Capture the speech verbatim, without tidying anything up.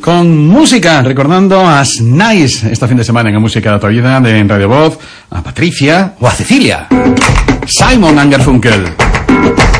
con música, recordando a Nice este fin de semana en la Música de tu Vida de Radio Voz, a Patricia o a Cecilia. Simon and Garfunkel.